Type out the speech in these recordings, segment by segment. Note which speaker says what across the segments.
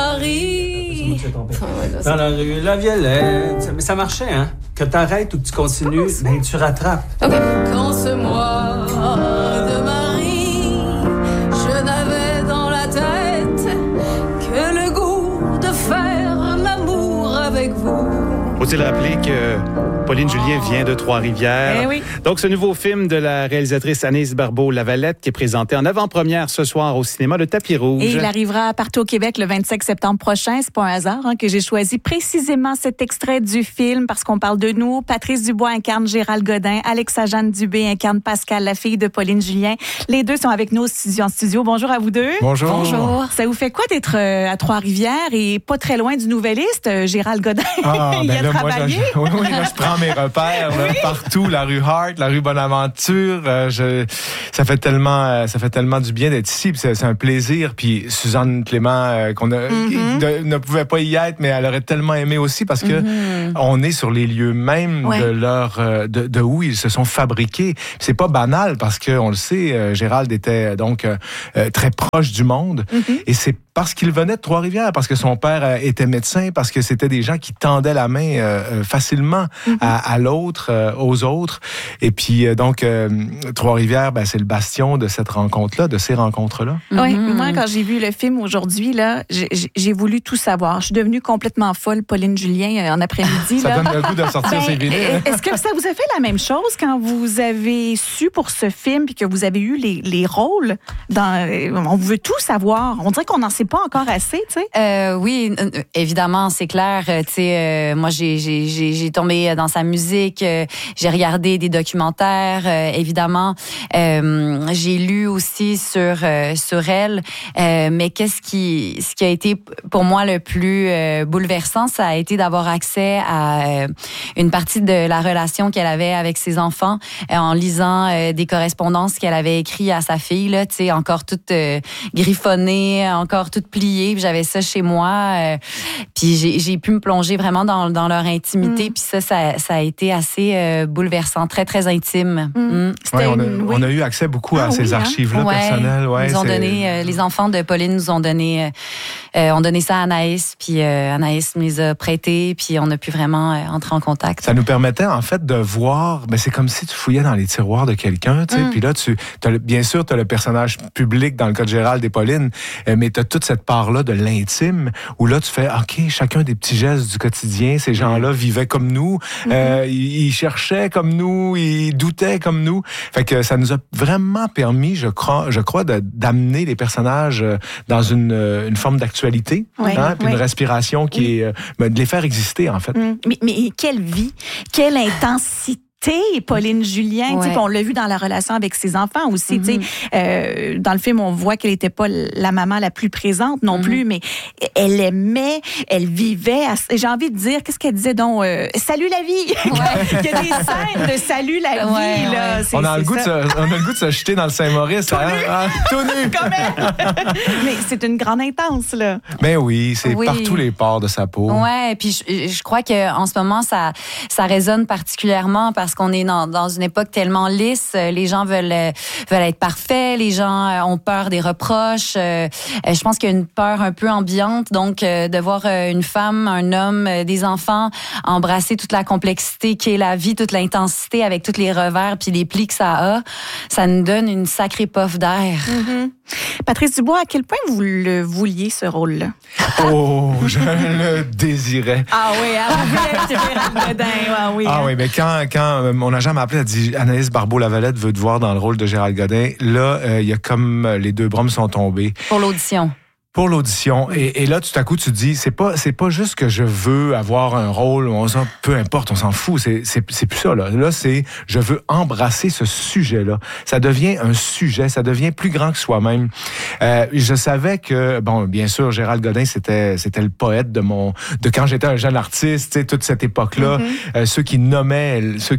Speaker 1: Marie.
Speaker 2: Dans la rue, la Violette. Mais ça marchait, hein? Que t'arrêtes ou que tu continues, ben tu rattrapes.
Speaker 1: OK. Quand ce mois de Marie, je n'avais dans la tête que le goût de faire l'amour avec vous.
Speaker 3: Faut-il rappeler que Pauline Julien vient de Trois-Rivières?
Speaker 4: Eh oui.
Speaker 3: Donc, ce nouveau film de la réalisatrice Anaïs Barbeau-Lavalette qui est présenté en avant-première ce soir au cinéma Le Tapis Rouge.
Speaker 4: Et il arrivera partout au Québec le 25 septembre prochain. C'est pas un hasard que j'ai choisi précisément cet extrait du film parce qu'on parle de nous. Patrice Dubois incarne Gérald Godin. Alexa-Jeanne Dubé incarne Pascal, la fille de Pauline Julien. Les deux sont avec nous en studio. Bonjour à vous deux.
Speaker 5: Bonjour.
Speaker 4: Bonjour. Ça vous fait quoi d'être à Trois-Rivières et pas très loin du Nouvelliste, Gérald Godin? Il a travaillé.
Speaker 5: Oui, là, je prends mes repères là, partout, la rue Hart, la rue Bonaventure. Ça fait tellement du bien d'être ici. Puis c'est un plaisir. Puis Suzanne Clément, ne pouvait pas y être, mais elle aurait tellement aimé aussi parce que on est sur les lieux mêmes de où ils se sont fabriqués. Puis c'est pas banal parce que on le sait, Gérald était donc très proche du monde et c'est parce qu'il venait de Trois-Rivières, parce que son père était médecin, parce que c'était des gens qui tendaient la main facilement à l'autre, aux autres. Et puis, donc, Trois-Rivières, c'est le bastion de cette rencontre-là, de ces rencontres-là.
Speaker 4: Oui, moi, quand j'ai vu le film aujourd'hui, là, j'ai voulu tout savoir. Je suis devenue complètement folle, Pauline Julien, en après-midi.
Speaker 5: Ça donne le goût de sortir ses vinyles.
Speaker 4: Est-ce que ça vous a fait la même chose quand vous avez su pour ce film puis que vous avez eu les rôles? On veut tout savoir. On dirait qu'on n'en sait pas encore assez, tu sais.
Speaker 6: Oui, évidemment, c'est clair. Moi, j'ai tombé dans sa musique. J'ai regardé des documentaires, évidemment. J'ai lu aussi sur elle. Mais ce qui a été pour moi le plus bouleversant, ça a été d'avoir accès à une partie de la relation qu'elle avait avec ses enfants en lisant des correspondances qu'elle avait écrites à sa fille, là, tu sais, encore toute griffonnée, encore toute pliée. Puis j'avais ça chez moi. Puis j'ai pu me plonger vraiment dans leur intimité. Puis ça a été assez bouleversant, très, très intime.
Speaker 5: Ouais, on a eu accès beaucoup à ces archives-là personnelles. Ouais,
Speaker 6: ils ont donné, les enfants de Pauline nous ont donné ça à Anaïs. Puis Anaïs me les a prêtés. Puis on a pu vraiment entrer en contact.
Speaker 5: Ça nous permettait, en fait, de voir... c'est comme si tu fouillais dans les tiroirs de quelqu'un. Tu sais. Puis là, bien sûr, tu as le personnage public dans le cas de Gérald et Pauline, mais tu as toute cette part-là de l'intime où là, tu fais, OK, chacun des petits gestes du quotidien, ces gens-là vivaient comme nous, ils cherchaient comme nous, ils doutaient comme nous. Fait que ça nous a vraiment permis, je crois d'amener les personnages dans une forme d'actualité, puis une respiration qui est... de les faire exister, en fait.
Speaker 4: Mais quelle vie, quelle intensité! Pauline Julien, on l'a vu dans la relation avec ses enfants aussi. Dans le film, on voit qu'elle n'était pas la maman la plus présente non plus, mais elle aimait, elle vivait. J'ai envie de dire, qu'est-ce qu'elle disait donc? Salut la vie! Il y a des scènes de salut la vie. Là.
Speaker 5: On a le goût de se jeter dans le Saint-Maurice. Tout nu!
Speaker 4: Quand même! Mais c'est une grande intense, là.
Speaker 5: Ben oui, c'est par tous les pores de sa peau.
Speaker 6: Ouais, puis je crois qu'en ce moment, ça résonne particulièrement parce qu'on est dans une époque tellement lisse. Les gens veulent être parfaits. Les gens ont peur des reproches. Je pense qu'il y a une peur un peu ambiante. Donc, de voir une femme, un homme, des enfants embrasser toute la complexité qui est la vie, toute l'intensité avec tous les revers puis les plis que ça nous donne une sacrée puff d'air.
Speaker 4: Patrice Dubois, à quel point vous le vouliez, ce rôle-là?
Speaker 5: Oh, je le désirais.
Speaker 4: Ah oui, oui.
Speaker 5: Ah oui, mais quand mon agent m'a appelé, elle a dit Anaïs Barbeau-Lavalette veut te voir dans le rôle de Gérald Godin. Là, il y a comme les deux bras me sont tombés.
Speaker 6: Pour l'audition.
Speaker 5: Pour l'audition. Et là, tout à coup, tu te dis, c'est pas juste que je veux avoir un rôle, peu importe, on s'en fout. C'est plus ça, là. Là, c'est, je veux embrasser ce sujet-là. Ça devient un sujet, ça devient plus grand que soi-même. Je savais que, bien sûr, Gérald Godin, c'était le poète de quand j'étais un jeune artiste, tu sais, toute cette époque-là. Ceux qui nommaient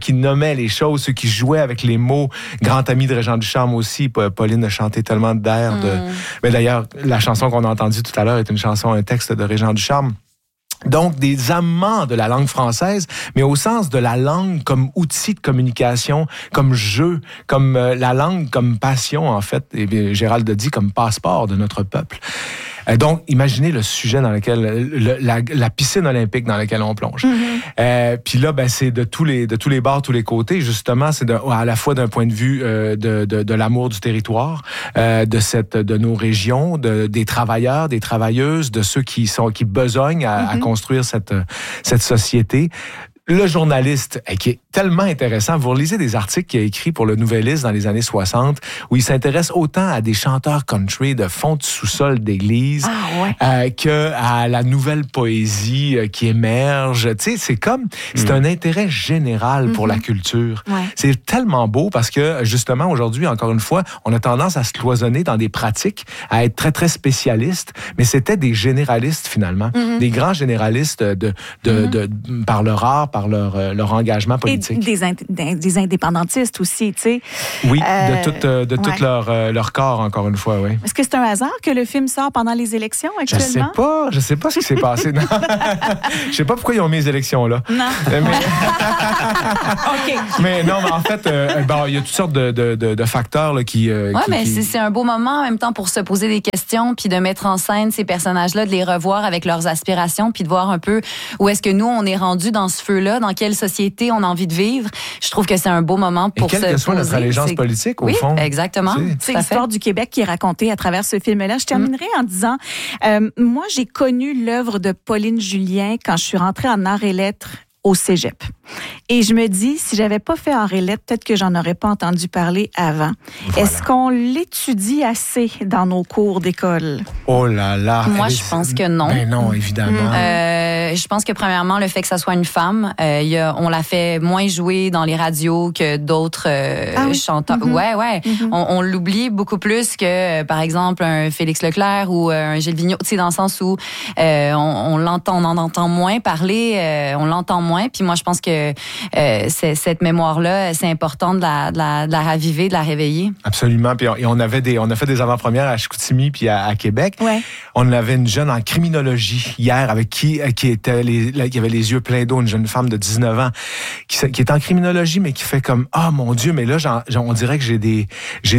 Speaker 5: les choses, ceux qui jouaient avec les mots. Grand ami de Régent Ducharme aussi. Pauline a chanté tellement d'air mais d'ailleurs, la chanson qu'on a entendue tout à l'heure est un texte de Régent Ducharme. Donc, des amants de la langue française, mais au sens de la langue comme outil de communication, comme jeu, comme la langue comme passion, en fait, et bien, Gérald a dit, comme passeport de notre peuple. Donc, imaginez le sujet dans lequel, la piscine olympique dans laquelle on plonge. Puis là, ben, c'est de tous les bords, tous les côtés. Justement, c'est à la fois d'un point de vue de l'amour du territoire, de nos régions, des travailleurs, des travailleuses, de ceux qui besognent à construire cette société. Le journaliste, qui est tellement intéressant, vous relisez des articles qu'il a écrits pour le Nouvelliste dans les années 60, où il s'intéresse autant à des chanteurs country de fond de sous-sol d'église que à la nouvelle poésie qui émerge. Tu sais, c'est un intérêt général pour la culture. Ouais. C'est tellement beau parce que, justement, aujourd'hui, encore une fois, on a tendance à se cloisonner dans des pratiques, à être très, très spécialistes, mais c'était des généralistes, finalement. Des grands généralistes par leur art, par leur engagement politique.
Speaker 4: Et des indépendantistes aussi, tu sais.
Speaker 5: Oui, de tout leur corps, encore une fois, oui.
Speaker 4: Est-ce que c'est un hasard que le film sort pendant les élections actuellement?
Speaker 5: Je sais pas ce qui s'est passé. Je sais pas pourquoi ils ont mis les élections là.
Speaker 4: Non.
Speaker 5: OK. Mais non, mais en fait, il y a toutes sortes de facteurs là,
Speaker 6: c'est un beau moment en même temps pour se poser des questions puis de mettre en scène ces personnages-là, de les revoir avec leurs aspirations puis de voir un peu où est-ce que nous, on est rendu dans ce feu-là, dans quelle société on a envie de vivre. Je trouve que c'est un beau moment pour se poser.
Speaker 5: Quelle que soit notre allégeance politique, au fond.
Speaker 6: Oui, exactement.
Speaker 4: C'est l'histoire du Québec qui est racontée à travers ce film-là. Je terminerai en disant, moi, j'ai connu l'œuvre de Pauline Julien quand je suis rentrée en arts et lettres au cégep. Et je me dis, si j'avais pas fait arts et lettres, peut-être que j'en aurais pas entendu parler avant. Voilà. Est-ce qu'on l'étudie assez dans nos cours d'école?
Speaker 5: Oh là là!
Speaker 6: Moi, je pense que non.
Speaker 5: Ben non, évidemment.
Speaker 6: Je pense que premièrement, le fait que ça soit une femme, on la fait moins jouer dans les radios que d'autres chanteurs. Ouais. On l'oublie beaucoup plus que, par exemple, un Félix Leclerc ou un Gilles Vigneault, tu sais, dans le sens où on l'entend, on en entend moins parler, on l'entend moins. Puis moi, je pense que cette mémoire-là, c'est important de la raviver, de la réveiller.
Speaker 5: Absolument. Puis on a fait des avant-premières à Chicoutimi puis à Québec. Ouais. On avait une jeune en criminologie hier avec qui avait les yeux pleins d'eau, une jeune femme de 19 ans qui est en criminologie mais qui fait comme mon Dieu, mais là on dirait que j'ai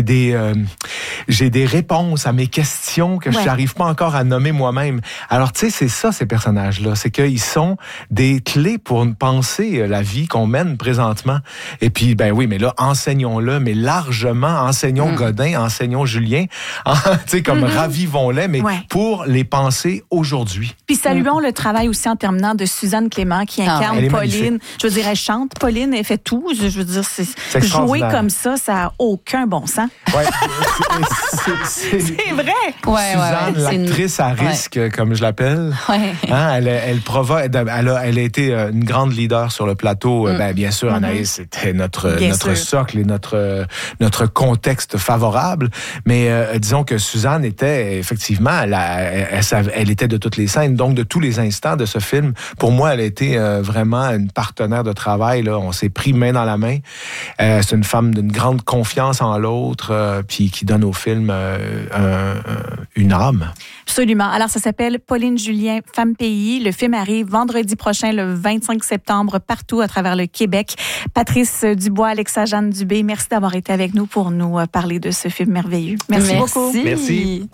Speaker 5: des réponses à mes questions que je n'arrive pas encore à nommer moi-même. Alors tu sais, c'est ça ces personnages-là, c'est qu'ils sont des clés pour penser la vie qu'on mène présentement. Et puis, ben oui, mais là, enseignons-le, mais largement, enseignons Godin, enseignons Julien, tu sais, comme ravivons-les, mais pour les penser aujourd'hui.
Speaker 4: Puis saluons le travail aussi en terminant de Suzanne Clément qui incarne Pauline. Je veux dire, elle chante, Pauline, elle fait tout. Je veux dire, c'est jouer comme ça n'a aucun bon sens.
Speaker 5: Ouais,
Speaker 4: c'est vrai.
Speaker 5: Suzanne, l'actrice à risque, comme je l'appelle, elle provoque, elle a été une grande leader sur le plateau. Bien sûr, Anaïs, c'était notre socle et notre contexte favorable. Mais disons que Suzanne était effectivement, elle était de toutes les scènes, donc de tous les instants de ce film. Pour moi, elle a été vraiment une partenaire de travail. Là. On s'est pris main dans la main. C'est une femme d'une grande confiance en l'autre, puis qui donne au film une âme.
Speaker 4: Absolument. Alors, ça s'appelle Pauline Julien, Femme Pays. Le film arrive vendredi prochain, le 25 septembre, partout à travers le Québec. Patrice Dubois, Alexa-Jeanne Dubé, merci d'avoir été avec nous pour nous parler de ce film merveilleux. Merci beaucoup.
Speaker 3: Merci.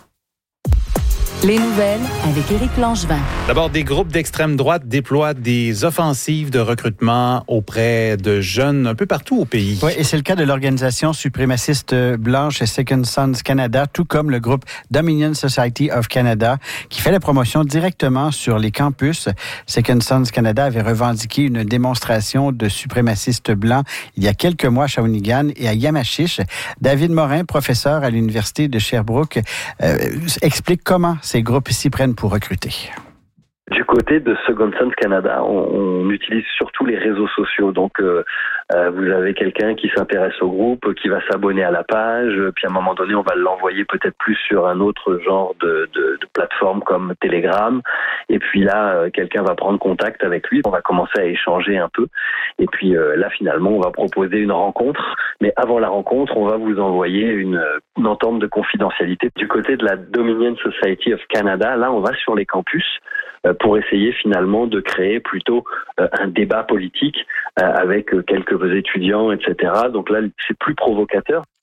Speaker 7: Les nouvelles avec Éric Langevin.
Speaker 3: D'abord, des groupes d'extrême droite déploient des offensives de recrutement auprès de jeunes un peu partout au pays.
Speaker 8: Oui, et c'est le cas de l'organisation suprémaciste blanche Second Sons Canada, tout comme le groupe Dominion Society of Canada, qui fait la promotion directement sur les campus. Second Sons Canada avait revendiqué une démonstration de suprémacistes blancs il y a quelques mois à Shawinigan et à Yamachiche. David Morin, professeur à l'Université de Sherbrooke, explique comment ces groupes s'y prennent pour recruter.
Speaker 9: Du côté de Second Sons Canada, on utilise surtout les réseaux sociaux. Donc, vous avez quelqu'un qui s'intéresse au groupe, qui va s'abonner à la page, puis à un moment donné, on va l'envoyer peut-être plus sur un autre genre de plateforme comme Telegram. Et puis là, quelqu'un va prendre contact avec lui. On va commencer à échanger un peu. Et puis là, finalement, on va proposer une rencontre. Mais avant la rencontre, on va vous envoyer une entente de confidentialité. Du côté de la Dominion Society of Canada, là, on va sur les campus pour essayer finalement de créer plutôt un débat politique avec quelques étudiants, etc. Donc là, c'est plus provocateur.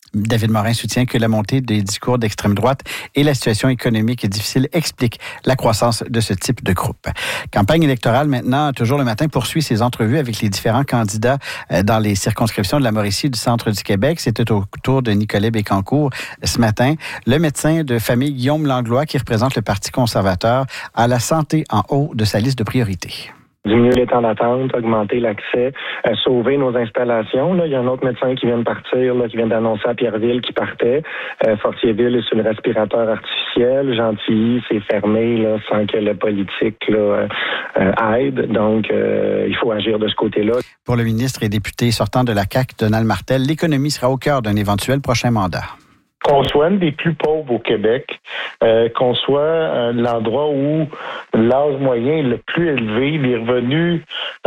Speaker 8: David Morin soutient que la montée des discours d'extrême droite et la situation économique difficile expliquent la croissance de ce type de groupe. Campagne électorale maintenant, toujours le matin, poursuit ses entrevues avec les différents candidats dans les circonscriptions de la Mauricie du centre du Québec. C'était au tour de Nicolet Bécancour ce matin. Le médecin de famille Guillaume Langlois, qui représente le Parti conservateur, a la santé en haut de sa liste de priorités.
Speaker 10: Diminuer les temps d'attente, augmenter l'accès, sauver nos installations. Là, il y a un autre médecin qui vient de partir, là, qui vient d'annoncer à Pierreville qu'il partait. Fortierville est sur le respirateur artificiel. Gentilly, c'est fermé là, sans que le politique là, aide. Donc, il faut agir de ce côté-là.
Speaker 8: Pour le ministre et député sortant de la CAQ, Donald Martel, l'économie sera au cœur d'un éventuel prochain mandat.
Speaker 10: Qu'on soit un des plus pauvres au Québec, qu'on soit l'endroit où l'âge moyen est le plus élevé, les revenus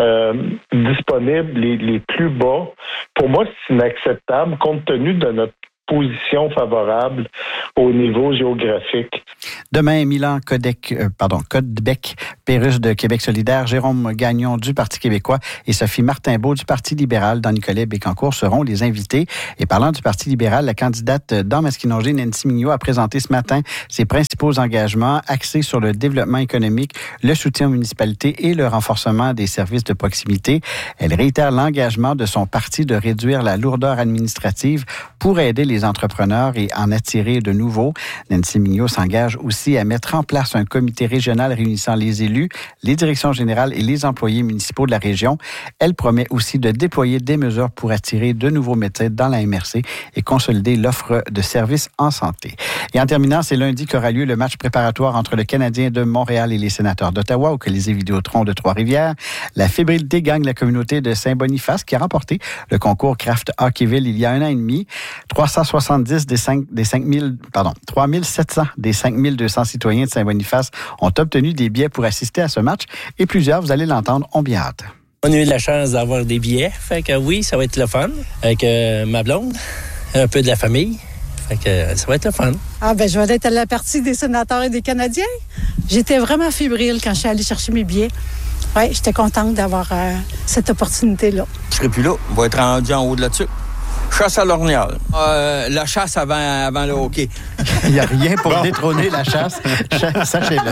Speaker 10: disponibles les plus bas, pour moi, c'est inacceptable compte tenu de notre position favorable au niveau géographique.
Speaker 8: Demain, Milan Codbec, Pérus de Québec solidaire, Jérôme Gagnon du Parti québécois et Sophie Martinbeau du Parti libéral dans Nicolet Bécancour seront les invités. Et parlant du Parti libéral, la candidate dans Masquinongé, Nancy Mignot, a présenté ce matin ses principaux engagements axés sur le développement économique, le soutien aux municipalités et le renforcement des services de proximité. Elle réitère l'engagement de son parti de réduire la lourdeur administrative pour aider les entrepreneurs et en attirer de nouveaux. Nancy Mignot s'engage aussi à mettre en place un comité régional réunissant les élus, les directions générales et les employés municipaux de la région. Elle promet aussi de déployer des mesures pour attirer de nouveaux médecins dans la MRC et consolider l'offre de services en santé. Et en terminant, c'est lundi qu'aura lieu le match préparatoire entre le Canadien de Montréal et les Sénateurs d'Ottawa au Colisée Vidéotron de Trois-Rivières. La fébrilité gagne la communauté de Saint-Boniface qui a remporté le concours Craft Hockeyville il y a 1 an et demi. 3700 des 5200 citoyens de Saint-Boniface ont obtenu des billets pour assister à ce match et plusieurs, vous allez l'entendre, ont bien hâte.
Speaker 11: On a eu la chance d'avoir des billets, fait que oui, ça va être le fun avec ma blonde, un peu de la famille. Fait que ça va être le fun.
Speaker 12: Je vais être à la partie des Sénateurs et des Canadiens. J'étais vraiment fébrile quand je suis allée chercher mes billets. Oui, j'étais contente d'avoir cette opportunité-là.
Speaker 13: Je serai plus là. On va être rendu en haut de là-dessus. Chasse à l'ornial. La chasse avant le hockey.
Speaker 8: Il n'y a rien pour détrôner la chasse, sachez-le.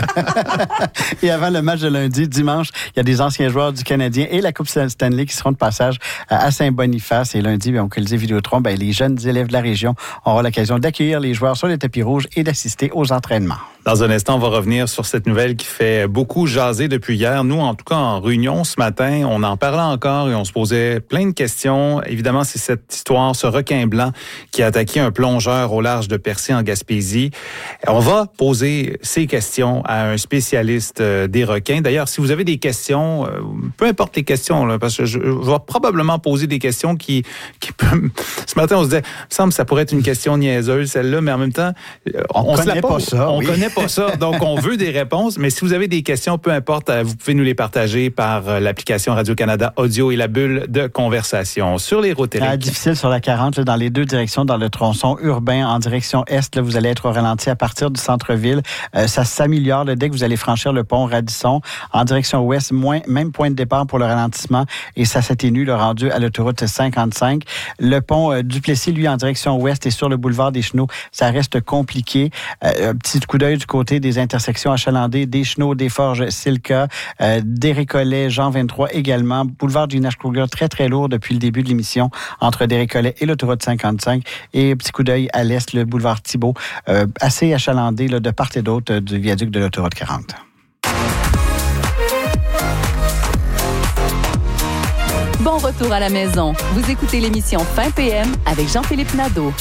Speaker 8: Et avant le match de lundi, dimanche, il y a des anciens joueurs du Canadien et la Coupe Stanley qui seront de passage à Saint-Boniface. Et lundi, au Colisée Vidéotron, les jeunes élèves de la région auront l'occasion d'accueillir les joueurs sur les tapis rouges et d'assister aux entraînements.
Speaker 3: Dans un instant, on va revenir sur cette nouvelle qui fait beaucoup jaser depuis hier. Nous, en tout cas, en réunion ce matin, on en parlait encore et on se posait plein de questions. Évidemment, c'est cette histoire, ce requin blanc qui a attaqué un plongeur au large de Percé en Gaspésie. On va poser ces questions à un spécialiste des requins. D'ailleurs, si vous avez des questions, peu importe les questions, là, parce que je vais probablement poser des questions qui peuvent... Ce matin, on se disait, il me semble que ça pourrait être une question niaiseuse, celle-là, mais en même temps, on se la pose. On connaît pas ça, donc on veut des réponses. Mais si vous avez des questions, peu importe, vous pouvez nous les partager par l'application Radio-Canada Audio et la bulle de conversation. Sur les routes, Éric.
Speaker 8: Difficile sur la 40, là, dans les deux directions, dans le tronçon urbain en direction est, là, vous allez être au ralenti à partir du centre-ville. Ça s'améliore là, dès que vous allez franchir le pont Radisson. En direction ouest, même point de départ pour le ralentissement et ça s'atténue le rendu à l'autoroute 55. Le pont Duplessis, lui, en direction ouest et sur le boulevard des Chenaux, ça reste compliqué. Un petit coup d'œil du côté des intersections achalandées, des Chenaux, des Forges, Silka, des Récollets, Jean 23 également. Boulevard du Nash-Kruger, très, très lourd depuis le début de l'émission entre des Récollets et l'autoroute 55. Et petit coup d'œil à l'est, le boulevard Thibault, assez achalandé là, de part et d'autre du viaduc de l'autoroute 40.
Speaker 7: Bon retour à la maison. Vous écoutez l'émission Fin PM avec Jean-Philippe Nadeau.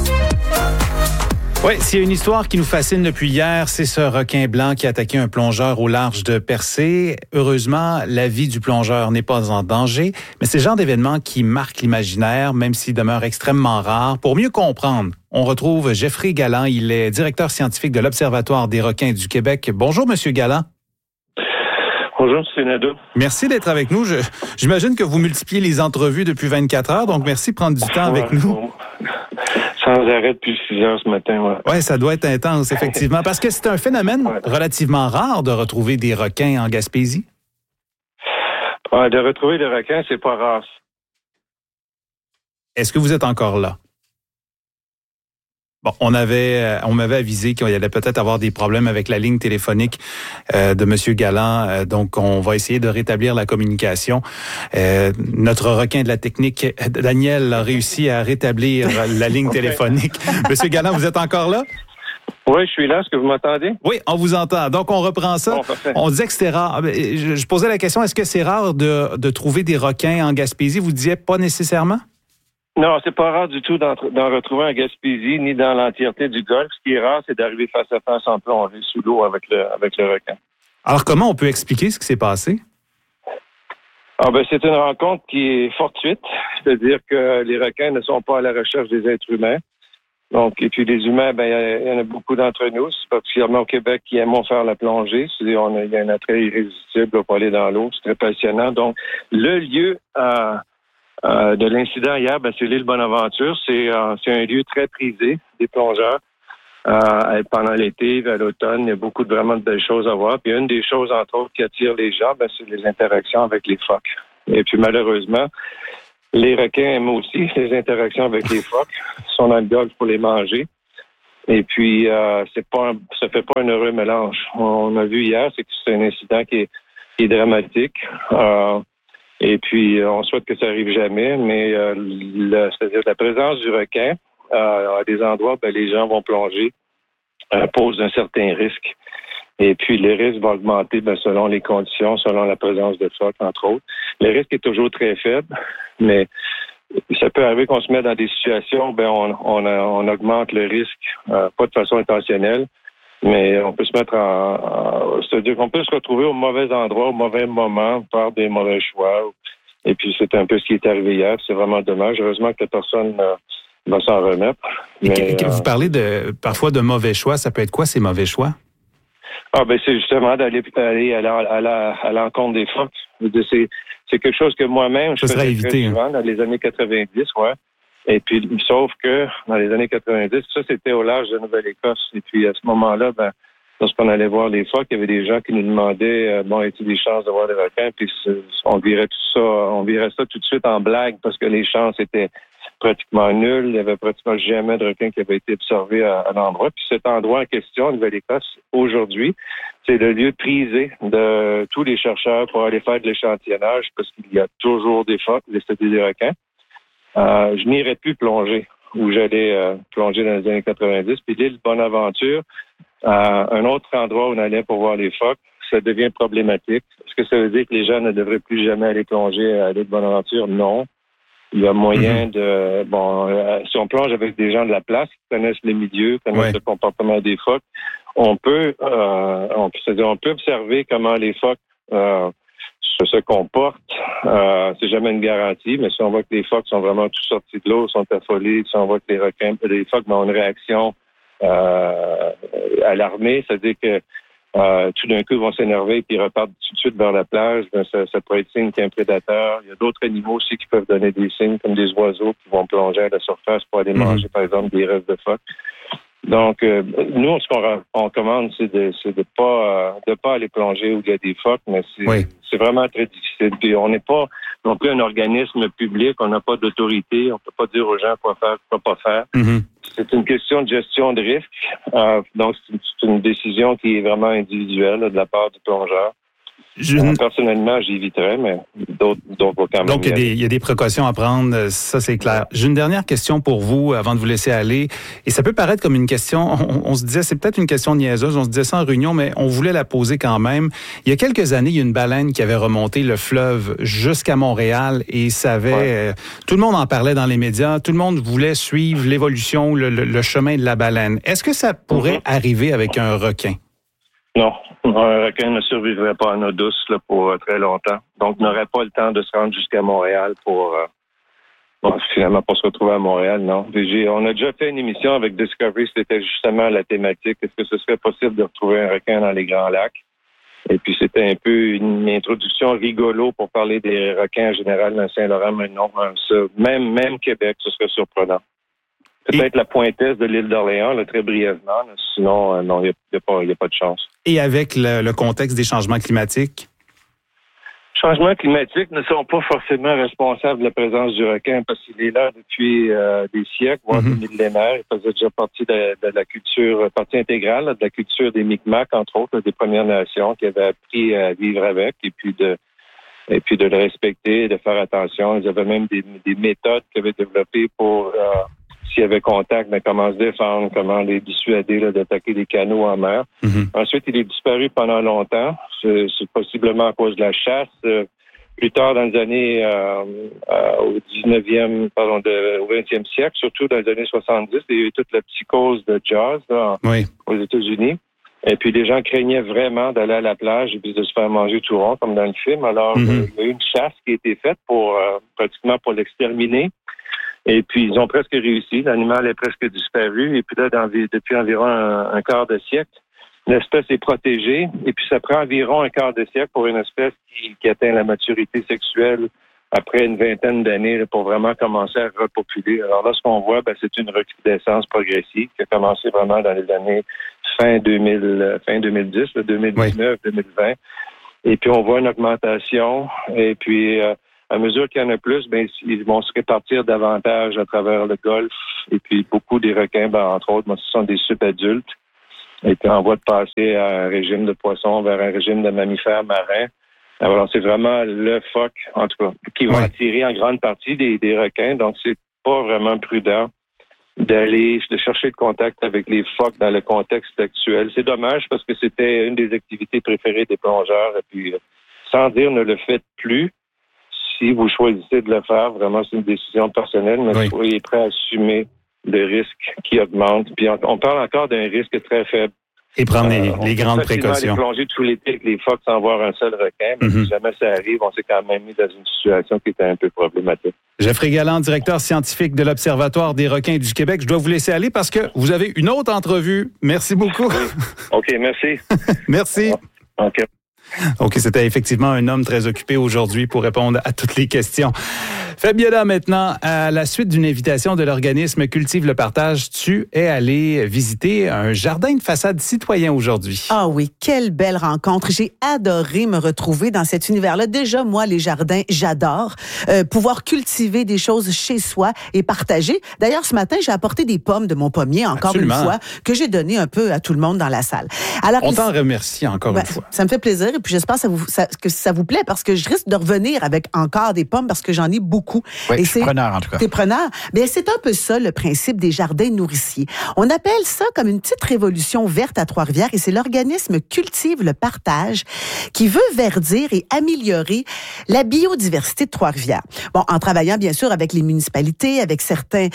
Speaker 3: Oui, s'il y a une histoire qui nous fascine depuis hier, c'est ce requin blanc qui a attaqué un plongeur au large de Percé. Heureusement, la vie du plongeur n'est pas en danger, mais c'est le genre d'événement qui marque l'imaginaire, même s'il demeure extrêmement rare. Pour mieux comprendre, on retrouve Geoffrey Galland. Il est directeur scientifique de l'Observatoire des requins du Québec. Bonjour, Monsieur Galland.
Speaker 10: Bonjour, M. Nadeau.
Speaker 3: Merci d'être avec nous. J'imagine que vous multipliez les entrevues depuis 24 heures, donc merci de prendre du temps avec nous.
Speaker 10: Sans arrêt depuis 6 heures ce matin, ouais.
Speaker 3: Oui, ça doit être intense, effectivement. Parce que c'est un phénomène relativement rare de retrouver des requins en Gaspésie.
Speaker 10: De retrouver des requins, c'est pas rare.
Speaker 3: Est-ce que vous êtes encore là? Bon, on m'avait avisé qu'il y allait peut-être avoir des problèmes avec la ligne téléphonique de Monsieur Galland, donc on va essayer de rétablir la communication. Notre requin de la technique, Daniel, a réussi à rétablir la ligne téléphonique. Monsieur Galland, vous êtes encore là?
Speaker 14: Oui, je suis là. Est-ce que vous m'entendez?
Speaker 3: Oui, on vous entend. Donc, on reprend ça. Bon, on disait que c'était rare. Je posais la question, est-ce que c'est rare de trouver des requins en Gaspésie? Vous disiez pas nécessairement?
Speaker 14: Non, c'est pas rare du tout d'en retrouver en Gaspésie, ni dans l'entièreté du Golfe. Ce qui est rare, c'est d'arriver face à face en plongée sous l'eau avec le requin.
Speaker 3: Alors, comment on peut expliquer ce qui s'est passé?
Speaker 14: C'est une rencontre qui est fortuite. C'est-à-dire que les requins ne sont pas à la recherche des êtres humains. Donc, et puis les humains, il y en a beaucoup d'entre nous, particulièrement au Québec, qui aiment faire la plongée. Il y a un attrait irrésistible pour aller dans l'eau. C'est très passionnant. Donc, le lieu de l'incident hier, c'est l'île Bonaventure. C'est un lieu très prisé des plongeurs. Pendant l'été, vers l'automne, il y a vraiment de belles choses à voir. Puis une des choses, entre autres, qui attire les gens, c'est les interactions avec les phoques. Et puis malheureusement, les requins aiment aussi les interactions avec les phoques. Ils sont dans le golfe pour les manger. Et puis, ça fait pas un heureux mélange. On a vu hier, c'est que c'est un incident qui est dramatique. Et puis, on souhaite que ça arrive jamais, mais c'est-à-dire la présence du requin à des endroits où les gens vont plonger pose un certain risque. Et puis, les risques vont augmenter selon les conditions, selon la présence de phoques, entre autres. Le risque est toujours très faible, mais ça peut arriver qu'on se met dans des situations où on augmente le risque, pas de façon intentionnelle, mais on peut se mettre c'est-à-dire qu'on peut se retrouver au mauvais endroit, au mauvais moment, par des mauvais choix. Et puis, c'est un peu ce qui est arrivé hier. C'est vraiment dommage. Heureusement que personne va s'en remettre. Mais,
Speaker 3: vous parlez parfois de mauvais choix. Ça peut être quoi, ces mauvais choix?
Speaker 14: C'est justement d'aller à l'encontre des phoques. C'est quelque chose que moi-même, je faisais très souvent dans les années 90, ouais. Et puis, sauf que dans les années 90, ça, c'était au large de Nouvelle-Écosse. Et puis, à ce moment-là, lorsqu'on allait voir les phoques, il y avait des gens qui nous demandaient, y a-t-il des chances de voir des requins? Puis, on virait ça tout de suite en blague parce que les chances étaient pratiquement nulles. Il y avait pratiquement jamais de requins qui avaient été observés à l'endroit. Puis, cet endroit en question, Nouvelle-Écosse, aujourd'hui, c'est le lieu prisé de tous les chercheurs pour aller faire de l'échantillonnage parce qu'il y a toujours des phoques, c'est-à-dire des requins. Je n'irais plus plonger où j'allais plonger dans les années 90. Puis l'île Bonaventure, un autre endroit où on allait pour voir les phoques, ça devient problématique. Est-ce que ça veut dire que les gens ne devraient plus jamais aller plonger à l'île Bonaventure? Non. Il y a moyen si on plonge avec des gens de la place qui connaissent les milieux, connaissent le comportement des phoques, on peut observer comment les phoques se comportent. C'est jamais une garantie, mais si on voit que les phoques sont vraiment tous sortis de l'eau, sont affolés, si on voit que les phoques ont une réaction alarmée, c'est-à-dire que tout d'un coup, ils vont s'énerver et ils repartent tout de suite vers la plage. Ça pourrait être signe qu'il y a un prédateur. Il y a d'autres animaux aussi qui peuvent donner des signes, comme des oiseaux qui vont plonger à la surface pour aller manger, par exemple, des restes de phoques. Donc, nous, ce qu'on recommande, c'est de pas aller plonger où il y a des phoques, mais c'est vraiment très difficile. Puis on n'est pas non plus un organisme public, on n'a pas d'autorité, on peut pas dire aux gens quoi faire, quoi pas faire. Mm-hmm. C'est une question de gestion de risque. Donc, c'est une décision qui est vraiment individuelle de la part du plongeur. Personnellement, j'éviterais, mais d'autres vont quand même.
Speaker 3: Donc, il y a des précautions à prendre, ça c'est clair. J'ai une dernière question pour vous avant de vous laisser aller. Et ça peut paraître comme une question, on se disait, c'est peut-être une question niaiseuse, on se disait ça en réunion, mais on voulait la poser quand même. Il y a quelques années, il y a une baleine qui avait remonté le fleuve jusqu'à Montréal et ça avait... tout le monde en parlait dans les médias, tout le monde voulait suivre l'évolution, le chemin de la baleine. Est-ce que ça pourrait arriver avec un requin?
Speaker 14: Non. Un requin ne survivrait pas en eau douce pour très longtemps. Donc, n'aurait pas le temps de se rendre jusqu'à Montréal pour se retrouver à Montréal, non. On a déjà fait une émission avec Discovery, c'était justement la thématique. Est-ce que ce serait possible de retrouver un requin dans les Grands Lacs? Et puis, c'était un peu une introduction rigolo pour parler des requins en général dans Saint-Laurent, mais non. Même Québec, ce serait surprenant. Peut-être la pointesse de l'île d'Orléans, très brièvement. Sinon, non, il n'y a pas de chance.
Speaker 3: Et avec le contexte des changements climatiques?
Speaker 14: changements climatiques ne sont pas forcément responsables de la présence du requin parce qu'il est là depuis des siècles, voire des millénaires. Il faisait déjà partie de la culture, partie intégrale de la culture des Micmacs, entre autres, des Premières Nations, qui avaient appris à vivre avec et puis de le respecter, de faire attention. Ils avaient même des méthodes qu'ils avaient développées pour, s'il y avait contact, comment se défendre, comment les dissuader d'attaquer des canaux en mer. Ensuite, il est disparu pendant longtemps. C'est possiblement à cause de la chasse. Plus tard, dans les années au 20e siècle, surtout dans les années 70, il y a eu toute la psychose de Jaws aux États-Unis. Et puis, les gens craignaient vraiment d'aller à la plage et puis de se faire manger tout rond, comme dans le film. Alors, il y a eu une chasse qui a été faite pratiquement pour l'exterminer. Et puis, ils ont presque réussi. L'animal est presque disparu. Et puis là, depuis environ un quart de siècle, l'espèce est protégée. Et puis, ça prend environ un quart de siècle pour une espèce qui atteint la maturité sexuelle après une vingtaine d'années pour vraiment commencer à repopuler. Alors là, ce qu'on voit, c'est une recrudescence progressive qui a commencé vraiment dans les années fin 2010, 2019, 2020. Et puis, on voit une augmentation. Et puis, à mesure qu'il y en a plus, ils vont se répartir davantage à travers le golfe. Et puis, beaucoup des requins, entre autres, ce sont des subadultes. Et puis, en voie de passer à un régime de poissons vers un régime de mammifères marins. Alors, c'est vraiment le phoque, en tout cas, qui va attirer en grande partie des requins. Donc, c'est pas vraiment prudent de chercher le contact avec les phoques dans le contexte actuel. C'est dommage parce que c'était une des activités préférées des plongeurs. Et puis, sans dire ne le faites plus, si vous choisissez de le faire, vraiment, c'est une décision personnelle, mais soyez prêt à assumer le risque qui augmente. Puis, on parle encore d'un risque très faible.
Speaker 3: Et prendre les grandes précautions.
Speaker 14: On peut plonger tout l'été avec les phoques sans voir un seul requin, mais si jamais ça arrive, on s'est quand même mis dans une situation qui était un peu problématique.
Speaker 3: Geoffrey Galland, directeur scientifique de l'Observatoire des requins du Québec. Je dois vous laisser aller parce que vous avez une autre entrevue. Merci beaucoup.
Speaker 14: Oui. OK, merci.
Speaker 3: Merci. OK, c'était effectivement un homme très occupé aujourd'hui pour répondre à toutes les questions. Fabiola, maintenant, à la suite d'une invitation de l'organisme Cultive le Partage, tu es allé visiter un jardin de façade citoyen aujourd'hui.
Speaker 15: Ah oui, quelle belle rencontre. J'ai adoré me retrouver dans cet univers-là. Déjà, moi, les jardins, j'adore. Pouvoir cultiver des choses chez soi et partager. D'ailleurs, ce matin, j'ai apporté des pommes de mon pommier, encore une fois, que j'ai donné un peu à tout le monde dans la salle. Alors,
Speaker 3: on t'en remercie encore une fois.
Speaker 15: Ça me fait plaisir et puis j'espère que ça vous plaît parce que je risque de revenir avec encore des pommes parce que j'en ai beaucoup.
Speaker 8: Oui, je suis preneur en tout cas.
Speaker 15: T'es preneur? Bien, c'est un peu ça le principe des jardins nourriciers. On appelle ça comme une petite révolution verte à Trois-Rivières et c'est l'organisme Cultive le Partage qui veut verdir et améliorer la biodiversité de Trois-Rivières. Bon, en travaillant bien sûr avec les municipalités, avec certains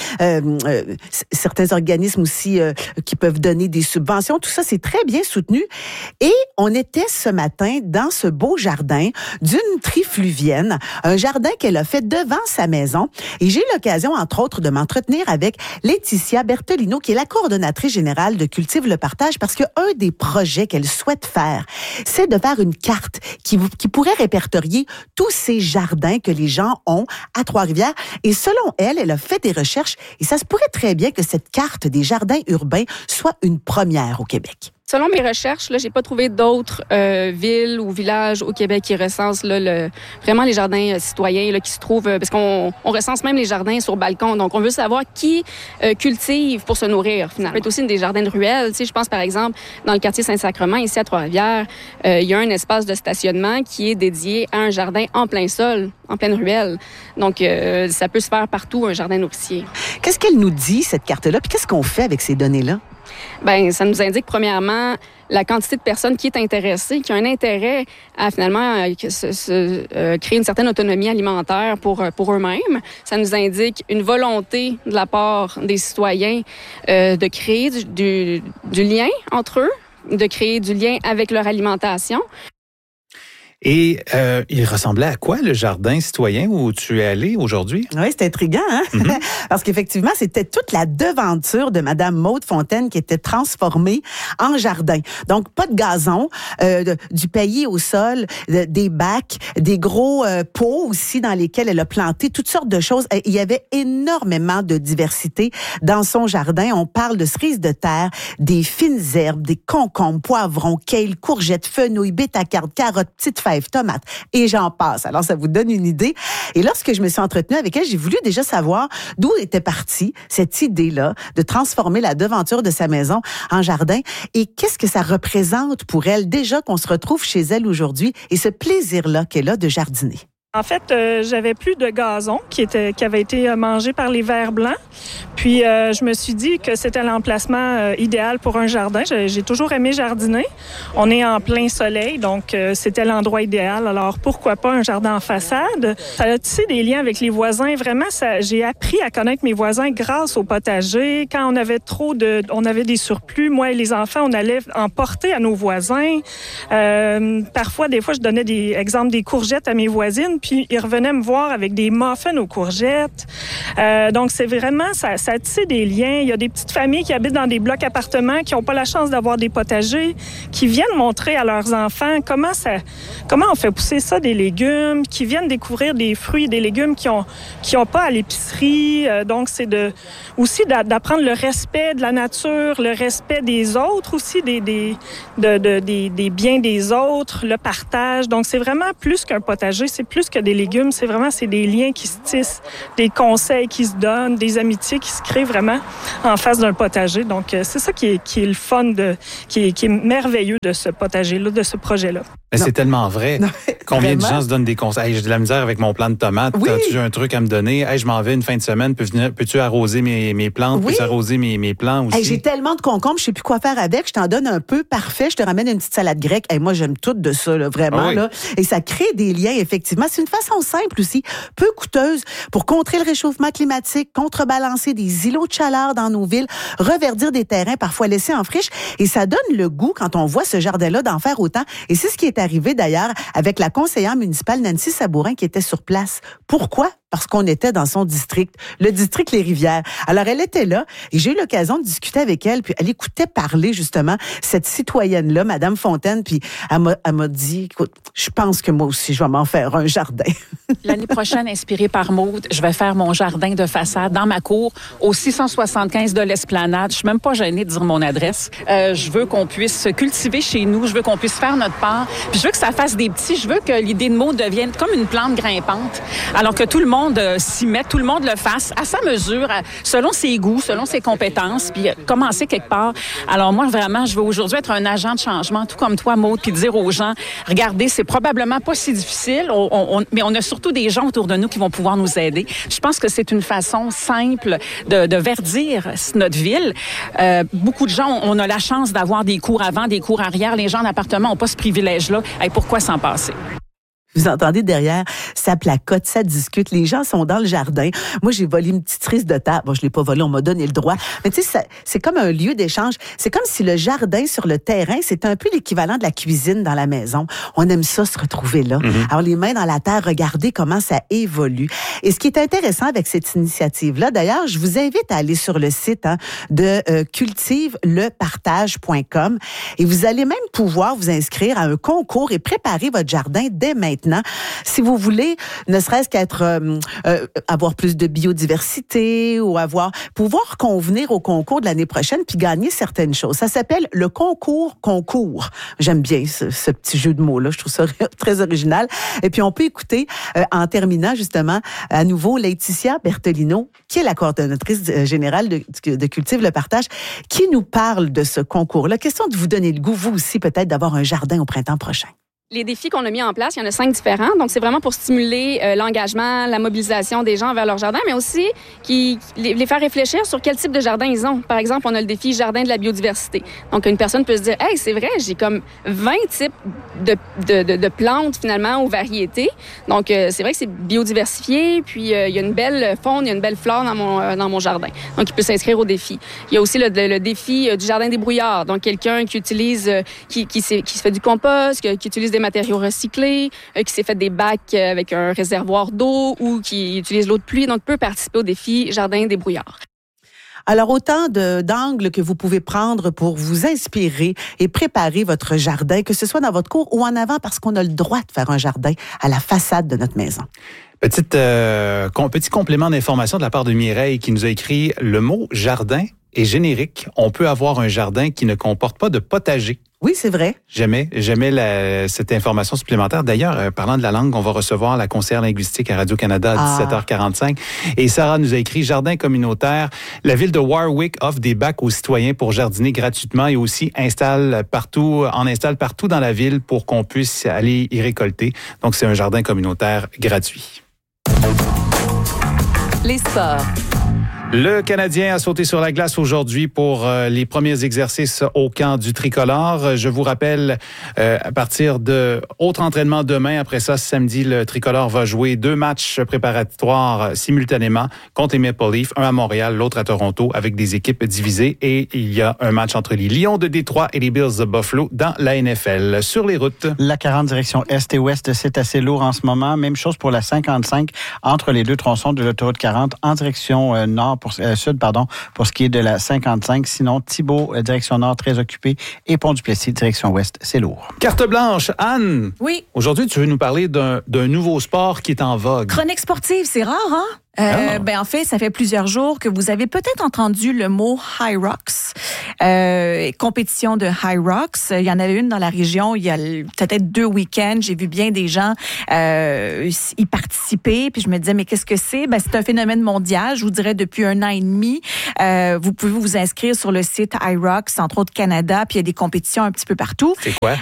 Speaker 15: organismes aussi qui peuvent donner des subventions. Tout ça, c'est très bien soutenu. Et on était ce matin dans ce beau jardin d'une trifluvienne, un jardin qu'elle a fait devant sa maison. Et j'ai eu l'occasion, entre autres, de m'entretenir avec Laetitia Bertolino, qui est la coordonnatrice générale de Cultive le Partage, parce qu'un des projets qu'elle souhaite faire, c'est de faire une carte qui pourrait répertorier tous ces jardins que les gens ont à Trois-Rivières. Et selon elle, elle a fait des recherches et ça se pourrait très bien que cette carte des jardins urbains soit une première au Québec.
Speaker 16: Selon mes recherches, là, j'ai pas trouvé d'autres villes ou villages au Québec qui recensent là, vraiment les jardins citoyens là, qui se trouvent... parce qu'on recense même les jardins sur balcon. Donc, on veut savoir qui cultive pour se nourrir, finalement. Ça peut être aussi des jardins de ruelles. Tu sais, je pense, par exemple, dans le quartier Saint-Sacrement, ici à Trois-Rivières, il y a un espace de stationnement qui est dédié à un jardin en plein sol, en pleine ruelle. Donc, ça peut se faire partout, un jardin nourricier.
Speaker 15: Qu'est-ce qu'elle nous dit, cette carte-là? Puis qu'est-ce qu'on fait avec ces données-là?
Speaker 16: Bien, ça nous indique, premièrement, la quantité de personnes qui est intéressée, qui a un intérêt à, finalement, créer une certaine autonomie alimentaire pour eux-mêmes. Ça nous indique une volonté de la part des citoyens de créer du lien entre eux, de créer du lien avec leur alimentation.
Speaker 3: Et il ressemblait à quoi, le jardin citoyen où tu es allé aujourd'hui?
Speaker 15: Oui, c'est intriguant, hein? Mm-hmm. Parce qu'effectivement, c'était toute la devanture de Mme Maude Fontaine qui était transformée en jardin. Donc, pas de gazon, du paillis au sol, des bacs, des gros pots aussi dans lesquels elle a planté toutes sortes de choses. Il y avait énormément de diversité dans son jardin. On parle de cerises de terre, des fines herbes, des concombres, poivrons, kale, courgettes, fenouil, bêta-carde, carottes, petites fèves fèves, tomates, et j'en passe. Alors, ça vous donne une idée. Et lorsque je me suis entretenue avec elle, j'ai voulu déjà savoir d'où était partie cette idée-là de transformer la devanture de sa maison en jardin et qu'est-ce que ça représente pour elle déjà qu'on se retrouve chez elle aujourd'hui et ce plaisir-là qu'elle a de jardiner.
Speaker 17: En fait, j'avais plus de gazon qui avait été mangé par les vers blancs. Puis, je me suis dit que c'était l'emplacement idéal pour un jardin. J'ai toujours aimé jardiner. On est en plein soleil, donc c'était l'endroit idéal. Alors, pourquoi pas un jardin en façade? Ça a tissé des liens avec les voisins. Vraiment, j'ai appris à connaître mes voisins grâce au potager. Quand on avait on avait des surplus, moi et les enfants, on allait en porter à nos voisins. Parfois, des fois, je donnais des courgettes à mes voisines. Puis ils revenaient me voir avec des muffins aux courgettes. Donc, c'est vraiment, ça a tissé des liens. Il y a des petites familles qui habitent dans des blocs appartements, qui n'ont pas la chance d'avoir des potagers, qui viennent montrer à leurs enfants comment on fait pousser ça, des légumes, qui viennent découvrir des fruits et des légumes qui ont pas à l'épicerie. Donc, c'est aussi d'apprendre le respect de la nature, le respect des autres aussi, des biens des autres, le partage. Donc, c'est vraiment plus qu'un potager, c'est plus que des légumes, c'est des liens qui se tissent, des conseils qui se donnent, des amitiés qui se créent vraiment en face d'un potager. Donc, c'est ça qui est le fun, qui est merveilleux de ce potager-là, de ce projet-là.
Speaker 3: Mais c'est tellement vrai. Non, combien de gens se donnent des conseils? Hey, j'ai de la misère avec mon plant de tomates. Oui. As-tu un truc à me donner? Hey, je m'en vais une fin de semaine. Peux-tu arroser mes plantes? Oui. Peux-tu arroser mes plants aussi?
Speaker 15: Hey, j'ai tellement de concombres, je sais plus quoi faire avec. Je t'en donne un peu. Parfait. Je te ramène une petite salade grecque. Hey, moi, j'aime tout de ça, là, vraiment. Oui. Là. Et ça crée des liens, effectivement. C'est une façon simple aussi, peu coûteuse, pour contrer le réchauffement climatique, contrebalancer des îlots de chaleur dans nos villes, reverdir des terrains parfois laissés en friche. Et ça donne le goût, quand on voit ce jardin-là, d'en faire autant. Et c'est ce qui est arrivé d'ailleurs avec la conseillère municipale Nancy Sabourin qui était sur place. Pourquoi? Parce qu'on était dans son district, le district Les Rivières. Alors, elle était là et j'ai eu l'occasion de discuter avec elle, puis elle écoutait parler justement cette citoyenne-là, Madame Fontaine, puis elle m'a dit, écoute, je pense que moi aussi, je vais m'en faire un jardin.
Speaker 18: L'année prochaine, inspirée par Maude, je vais faire mon jardin de façade dans ma cour, au 675 de l'Esplanade. Je suis même pas gênée de dire mon adresse. Je veux qu'on puisse cultiver chez nous, je veux qu'on puisse faire notre part, puis je veux que ça fasse des petits, je veux que l'idée de Maude devienne comme une plante grimpante, alors que tout le monde s'y mette, tout le monde le fasse à sa mesure, selon ses goûts, selon ses compétences, puis commencer quelque part. Alors moi, vraiment, je veux aujourd'hui être un agent de changement, tout comme toi, Maude, puis dire aux gens, regardez, c'est probablement pas si difficile, mais on a surtout des gens autour de nous qui vont pouvoir nous aider. Je pense que c'est une façon simple de verdir notre ville. Beaucoup de gens, on a la chance d'avoir des cours avant, des cours arrière. Les gens en appartement n'ont pas ce privilège-là. Hey, pourquoi s'en passer?
Speaker 15: Vous entendez derrière, ça placote, ça discute. Les gens sont dans le jardin. Moi, j'ai volé une petite frise de table. Bon, je l'ai pas volée, on m'a donné le droit. Mais tu sais, c'est comme un lieu d'échange. C'est comme si le jardin sur le terrain, c'est un peu l'équivalent de la cuisine dans la maison. On aime ça, se retrouver là. Mm-hmm. Alors, les mains dans la terre, regardez comment ça évolue. Et ce qui est intéressant avec cette initiative-là, d'ailleurs, je vous invite à aller sur le site de cultivelepartage.com et vous allez même pouvoir vous inscrire à un concours et préparer votre jardin dès maintenant. Si vous voulez, ne serait-ce qu'être avoir plus de biodiversité ou pouvoir convenir au concours de l'année prochaine puis gagner certaines choses. Ça s'appelle le concours. J'aime bien ce petit jeu de mots-là. Je trouve ça très original. Et puis, on peut écouter, en terminant justement, à nouveau, Laetitia Bertolino, qui est la coordonnatrice générale de Cultive le Partage, qui nous parle de ce concours-là. Question de vous donner le goût, vous aussi, peut-être, d'avoir un jardin au printemps prochain.
Speaker 16: Les défis qu'on a mis en place, il y en a 5 différents. Donc, c'est vraiment pour stimuler l'engagement, la mobilisation des gens vers leur jardin, mais aussi les faire réfléchir sur quel type de jardin ils ont. Par exemple, on a le défi jardin de la biodiversité. Donc, une personne peut se dire, hey, c'est vrai, j'ai comme 20 types de plantes, finalement, ou variétés. Donc, c'est vrai que c'est biodiversifié, puis il y a une belle faune, il y a une belle flore dans mon jardin. Donc, il peut s'inscrire au défi. Il y a aussi le défi du jardin des brouillards. Donc, quelqu'un qui utilise, qui se fait du compost, qui utilise des matériaux recyclés, qui s'est fait des bacs avec un réservoir d'eau ou qui utilise l'eau de pluie, donc peut participer au défi Jardin des brouillards.
Speaker 15: Alors, autant d'angles que vous pouvez prendre pour vous inspirer et préparer votre jardin, que ce soit dans votre cour ou en avant, parce qu'on a le droit de faire un jardin à la façade de notre maison. Petit
Speaker 3: complément d'information de la part de Mireille qui nous a écrit le mot jardin et générique, on peut avoir un jardin qui ne comporte pas de potager.
Speaker 15: Oui, c'est vrai.
Speaker 3: J'aimais cette information supplémentaire. D'ailleurs, parlant de la langue, on va recevoir la conseillère linguistique à Radio-Canada à 17h45. Et Sarah nous a écrit « Jardin communautaire. La ville de Warwick offre des bacs aux citoyens pour jardiner gratuitement et aussi installe partout dans la ville pour qu'on puisse aller y récolter. Donc, c'est un jardin communautaire gratuit. »
Speaker 7: Les sports.
Speaker 3: Le Canadien a sauté sur la glace aujourd'hui pour les premiers exercices au camp du Tricolore. Je vous rappelle, à partir de autre entraînement demain, après ça, samedi, le Tricolore va jouer 2 matchs préparatoires simultanément contre les Maple Leafs, un à Montréal, l'autre à Toronto, avec des équipes divisées. Et il y a un match entre les Lions de Détroit et les Bills de Buffalo dans la NFL. Sur les routes.
Speaker 8: La 40 direction Est et Ouest, c'est assez lourd en ce moment. Même chose pour la 55 entre les 2 tronçons de l'autoroute 40 en direction sud, pour ce qui est de la 55. Sinon, Thibault, direction nord, très occupé. Et Pont-du-Plessis, direction ouest, c'est lourd.
Speaker 3: Carte blanche. Anne.
Speaker 4: Oui.
Speaker 3: Aujourd'hui, tu veux nous parler d'un nouveau sport qui est en vogue.
Speaker 4: Chronique sportive, c'est rare, hein? En fait, ça fait plusieurs jours que vous avez peut-être entendu le mot High Rocks, compétition de High Rocks. Il y en avait une dans la région il y a peut-être 2 week-ends. J'ai vu bien des gens y participer. Puis je me disais, mais qu'est-ce que c'est? C'est un phénomène mondial, je vous dirais, depuis 1 an et demi. Vous pouvez vous inscrire sur le site High Rocks, entre autres Canada, puis il y a des compétitions un petit peu partout.
Speaker 3: C'est quoi?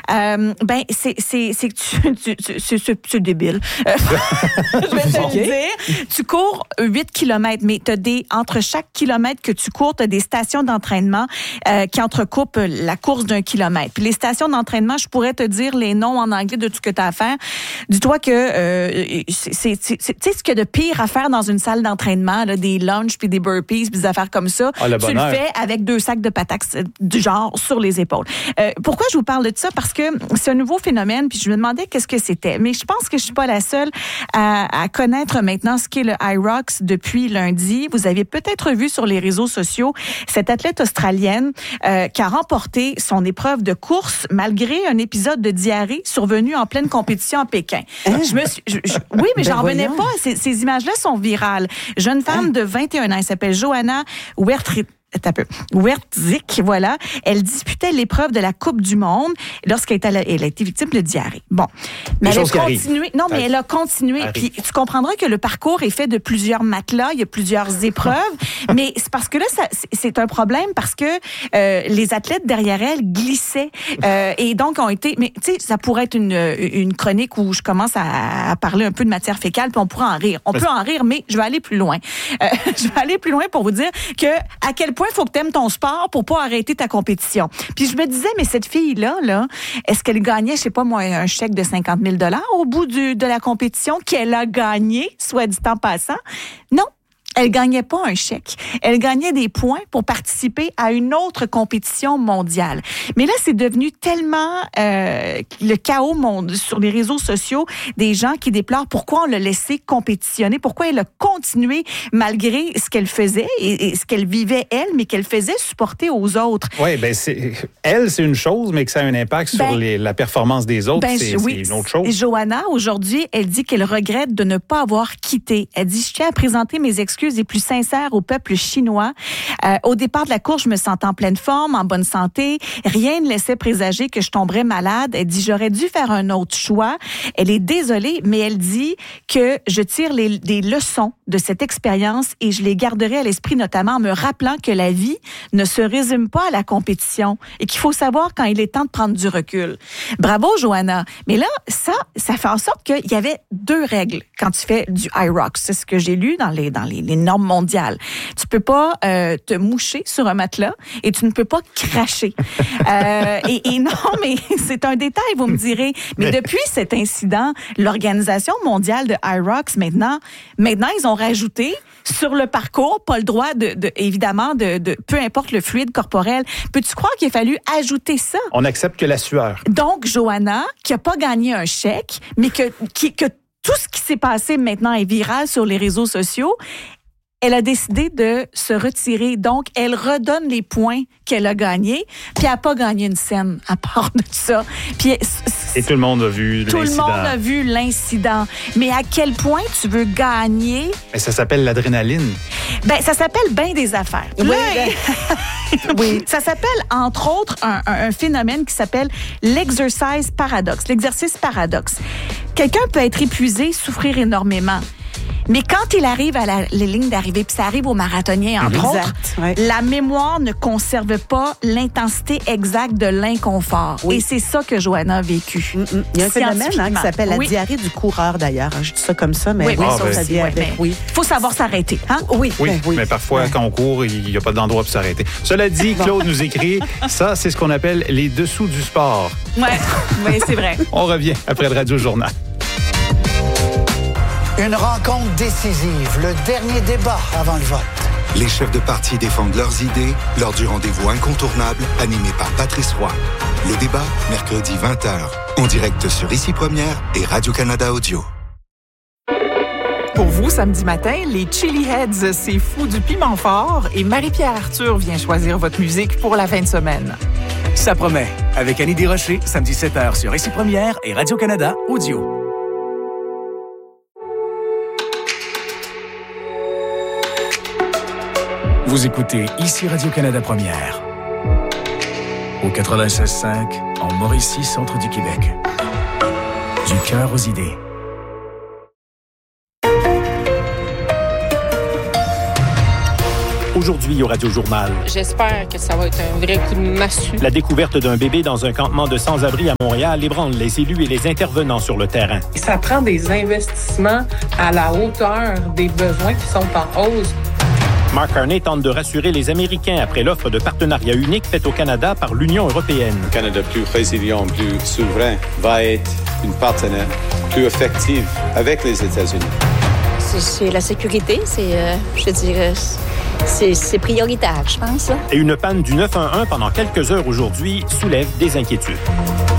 Speaker 4: C'est débile. Je vais te le dire. Tu cours 8 km, mais entre chaque kilomètre que tu cours, tu as des stations d'entraînement qui entrecoupent la course d'1 kilomètre. Puis les stations d'entraînement, je pourrais te dire les noms en anglais de tout ce que tu as à faire. Dis-toi que c'est ce qu'il y a de pire à faire dans une salle d'entraînement, là, des lunges puis des burpees puis des affaires comme ça. Tu le fais avec 2 sacs de patates du genre sur les épaules. Pourquoi je vous parle de ça? Parce que c'est un nouveau phénomène, puis je me demandais qu'est-ce que c'était. Mais je pense que je suis pas la seule à connaître maintenant ce qu'est le High Rocks depuis lundi. Vous avez peut-être vu sur les réseaux sociaux cette athlète australienne qui a remporté son épreuve de course malgré un épisode de diarrhée survenu en pleine compétition à Pékin. Oui, mais j'en revenais pas. Ces images-là sont virales. Jeune femme de 21 ans, elle s'appelle Johanna Wertzik, voilà. Elle disputait l'épreuve de la Coupe du Monde lorsqu'elle a été victime de diarrhée. Bon. Mais elle a continué. Non, mais elle a continué. Puis tu comprendras que le parcours est fait de plusieurs matelas, il y a plusieurs épreuves. Mais c'est parce que là, c'est un problème parce que les athlètes derrière elle glissaient. Et donc, ont été. Mais tu sais, ça pourrait être une chronique où je commence à parler un peu de matière fécale, puis on pourra en rire. On peut en rire, mais je vais aller plus loin. Je vais aller plus loin pour vous dire que à quel point il faut que tu aimes ton sport pour pas arrêter ta compétition. Puis je me disais, mais cette fille-là, est-ce qu'elle gagnait, je sais pas moi, un chèque de 50 000 $ au bout de la compétition qu'elle a gagné, soit dit en passant? Non. Elle gagnait pas un chèque. Elle gagnait des points pour participer à une autre compétition mondiale. Mais là, c'est devenu tellement le chaos sur les réseaux sociaux, des gens qui déplorent pourquoi on l'a laissé compétitionner, pourquoi elle a continué malgré ce qu'elle faisait et ce qu'elle vivait elle, mais qu'elle faisait supporter aux autres.
Speaker 3: Oui, c'est une chose, mais que ça a un impact sur la performance des autres, c'est une autre chose.
Speaker 4: Johanna, aujourd'hui, elle dit qu'elle regrette de ne pas avoir quitté. Elle dit, je tiens à présenter mes excuses les plus sincères au peuple chinois. Au départ de la course, je me sentais en pleine forme, en bonne santé. Rien ne laissait présager que je tomberais malade. Elle dit, j'aurais dû faire un autre choix. Elle est désolée, mais elle dit que je tire des leçons de cette expérience et je les garderai à l'esprit, notamment en me rappelant que la vie ne se résume pas à la compétition et qu'il faut savoir quand il est temps de prendre du recul. Bravo, Johanna. Mais là, ça fait en sorte qu'il y avait 2 règles quand tu fais du High Rocks. C'est ce que j'ai lu dans les normes mondiales. Tu peux pas te moucher sur un matelas et tu ne peux pas cracher. Et non, mais c'est un détail, vous me direz. Mais depuis cet incident, l'Organisation mondiale de High Rocks, maintenant, ils ont rajouté sur le parcours, pas le droit évidemment, peu importe le fluide corporel. Peux-tu croire qu'il a fallu ajouter ça?
Speaker 3: On accepte que la sueur.
Speaker 4: Donc, Johanna, qui a pas gagné un chèque, mais que tout ce qui s'est passé maintenant est viral sur les réseaux sociaux, elle a décidé de se retirer. Donc, elle redonne les points qu'elle a gagnés, puis elle n'a pas gagné une scène à part de ça. Puis
Speaker 3: Et tout le monde a vu l'incident.
Speaker 4: Tout le monde a vu l'incident. Mais à quel point tu veux gagner?
Speaker 3: Et ça s'appelle l'adrénaline.
Speaker 4: Ben, ça s'appelle bien des affaires.
Speaker 15: Oui,
Speaker 4: oui. Ça s'appelle, entre autres, un phénomène qui s'appelle l'exercise paradoxe, l'exercice paradoxe. Quelqu'un peut être épuisé, souffrir énormément. Mais quand il arrive à les lignes d'arrivée, puis ça arrive aux marathoniens, entre autres, la mémoire ne conserve pas l'intensité exacte de l'inconfort. Oui. Et c'est ça que Joanna a vécu.
Speaker 15: Il y a un phénomène qui s'appelle la diarrhée du coureur, d'ailleurs. Je dis ça comme ça, mais ça vient avec. Il
Speaker 4: faut savoir s'arrêter. Hein?
Speaker 3: Oui, mais parfois, quand on court, il n'y a pas d'endroit pour s'arrêter. Cela dit, Claude nous écrit, ça, c'est ce qu'on appelle les dessous du sport.
Speaker 4: Oui, c'est vrai.
Speaker 3: On revient après le Radio Journal.
Speaker 19: Une rencontre décisive, le dernier débat avant le vote.
Speaker 20: Les chefs de parti défendent leurs idées lors du rendez-vous incontournable animé par Patrice Roy. Le débat, mercredi 20h, en direct sur Ici Première et Radio-Canada Audio.
Speaker 21: Pour vous, samedi matin, les Chili Heads, c'est fou du piment fort et Marie-Pierre Arthur vient choisir votre musique pour la fin de semaine.
Speaker 22: Ça promet. Avec Annie Desrochers, samedi 7h sur Ici Première et Radio-Canada Audio. Vous écoutez Ici Radio-Canada Première. Au 96.5, en Mauricie, centre du Québec. Du cœur aux idées.
Speaker 23: Aujourd'hui au Radio Journal.
Speaker 24: J'espère que ça va être un vrai coup de massue.
Speaker 23: La découverte d'un bébé dans un campement de sans-abri à Montréal ébranle les élus et les intervenants sur le terrain.
Speaker 25: Ça prend des investissements à la hauteur des besoins qui sont en hausse.
Speaker 23: Mark Carney tente de rassurer les Américains après l'offre de partenariat unique faite au Canada par l'Union européenne.
Speaker 26: Le Canada plus résilient, plus souverain, va être une partenaire plus effective avec les États-Unis.
Speaker 27: C'est la sécurité, c'est prioritaire, je pense.
Speaker 23: Et une panne du 911 pendant quelques heures aujourd'hui soulève des inquiétudes.